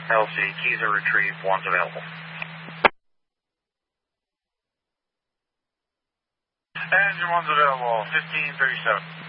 LC, keys are retrieved, one's available. Engine one's available, 1537.